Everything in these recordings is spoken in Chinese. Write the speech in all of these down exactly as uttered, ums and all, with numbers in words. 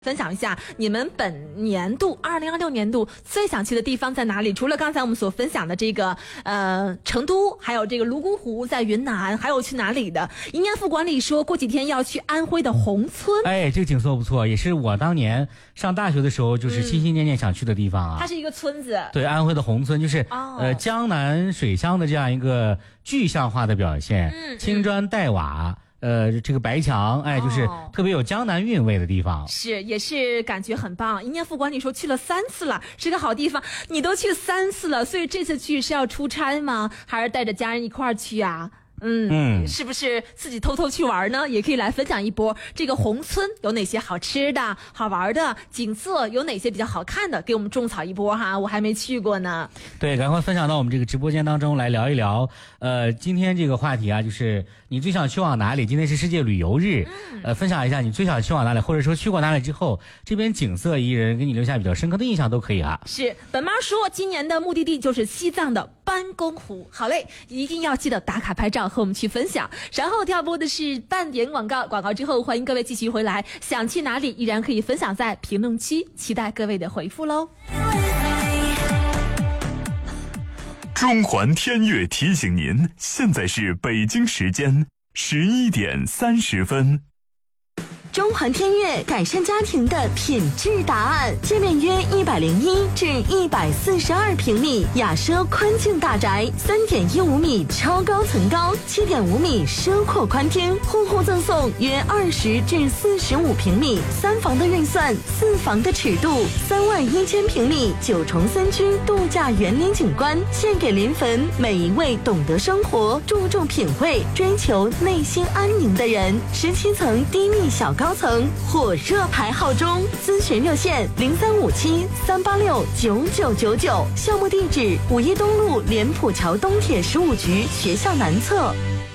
分享一下你们本年度二零二六年度最想去的地方在哪里？除了刚才我们所分享的这个呃成都，还有这个泸沽湖在云南，还有去哪里的？银联副管理说过几天要去安徽的宏村。 哎，这个景色不错，也是我当年上大学的时候就是心心念念想去的地方啊。 嗯、它是一个村子， 对，安徽的宏村就是、 哦、 呃江南水乡的这样一个具象化的表现， 嗯、 青砖黛瓦。呃，这个白墙，哎，就是特别有江南韵味的地方， 哦、是也是感觉很棒。银联副管理说去了三次了，是个好地方。你都去三次了，所以这次去是要出差吗？还是带着家人一块儿去啊？嗯嗯，是不是自己偷偷去玩呢？也可以来分享一波。这个宏村有哪些好吃的、好玩的景色？有哪些比较好看的？给我们种草一波哈！我还没去过呢。 对，赶快分享到我们这个直播间当中来聊一聊。呃，今天这个话题啊，就是你最想去往哪里？今天是世界旅游日，嗯、呃，分享一下你最想去往哪里，或者说去过哪里之后，这边景色宜人，给你留下比较深刻的印象都可以啊。 是，本妈说今年的目的地就是西藏的班公湖。好嘞，一定要记得打卡拍照。和我们去分享，然后跳播的是半点广告，广告之后欢迎各位继续回来，想去哪里依然可以分享在评论区，期待各位的回复喽。 中环天悦提醒您，现在是北京时间十一点三十分。 中环天悦改善家庭的品质答案，界面约一百零一至一百四十二平米，雅奢宽净大宅，三点一五米超高层高，七点五米奢阔宽厅，户户赠送约二十至四十五平米，三房的运算，四房的尺度，三万一千平米九重三居度假园林景观，献给临汾每一位懂得生活、注重品味、追求内心安宁的人。十七层低密小高层火热排号中，咨询热线零三五七三八六九九九九，项目地址五一东路莲浦桥东铁十五局学校南侧。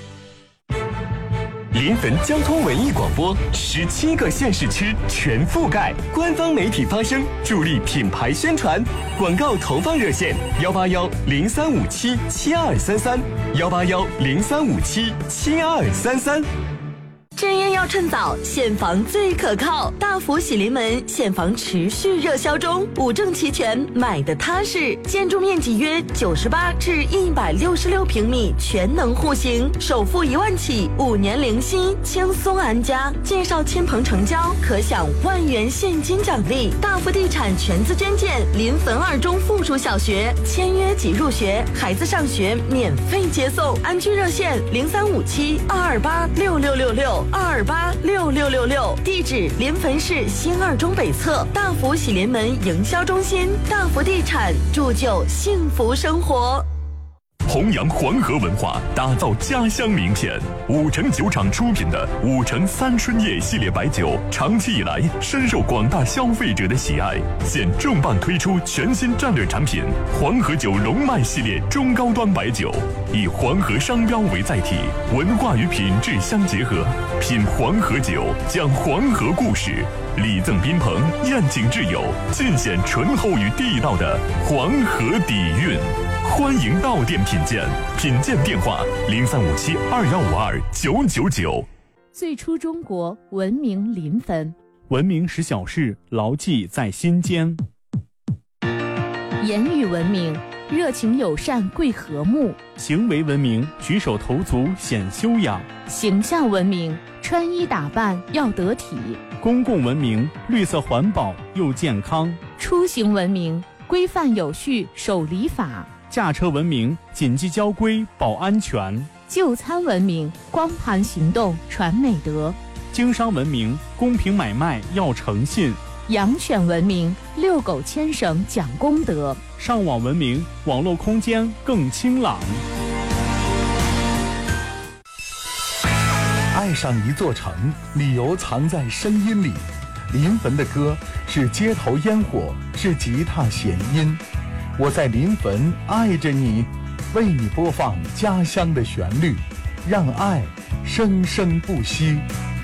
临汾交通文艺广播，十七个县市区全覆盖，官方媒体发声，助力品牌宣传。广告投放热线幺八幺零三五七七二三三，幺八幺零三五七七二三三。 置业要趁早，现房最可靠。大福喜临门现房持续热销中，五证齐全，买的踏实。建筑面积约九十八至一百六十六平米，全能户型，首付一万起，五年零息，轻松安家。介绍亲朋成交，可享万元现金奖励。大福地产全资捐建临汾二中附属小学，签约即入学，孩子上学免费接送。安居热线零三五七二二八六六六六。二二八六六六六，地址临汾市新二中北侧大福喜临门营销中心。大福地产铸就幸福生活。 弘扬黄河文化，打造家乡名片。五城酒厂出品的五城三春夜系列白酒，长期以来深受广大消费者的喜爱。现重磅推出全新战略产品黄河酒龙脉系列中高端白酒，以黄河商标为载体，文化与品质相结合。品黄河酒，讲黄河故事，礼赠宾朋，宴请挚友，尽显醇厚与地道的黄河底蕴。欢迎到店品鉴，品鉴电话零三五七二幺五二九九九。 最初中国，文明临汾， 文明使小事牢记在心间。 言语文明，热情友善贵和睦； 行为文明，举手投足显修养； 形象文明，穿衣打扮要得体； 公共文明，绿色环保又健康； 出行文明，规范有序守礼法； 驾车文明，谨记交规保安全； 就餐文明，光盘行动传美德； 经商文明，公平买卖要诚信； 养犬文明，遛狗牵绳讲公德； 上网文明，网络空间更清朗。 爱上一座城，理由藏在声音里。临汾的歌是街头烟火，是吉他弦音。我在临汾爱着你，为你播放家乡的旋律，让爱生生不息。